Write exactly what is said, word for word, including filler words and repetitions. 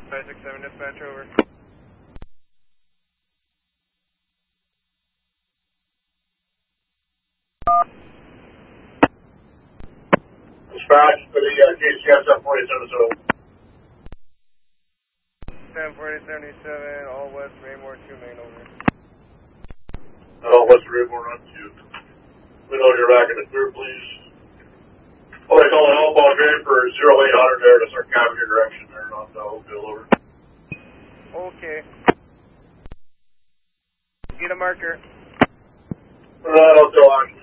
five six seven dispatch, over. Dispatch for the uh, K C S seven forty seventy-seven. seven forty seventy-seven, all west Raymore two main, over. Uh, what's the Raymore run to? We know you're back in the clear, please. Oh, they call an outbound train for zero eight hundred there to start cabin your direction there on the Oakville, over. Okay. Get a marker. Uh, I'll go on.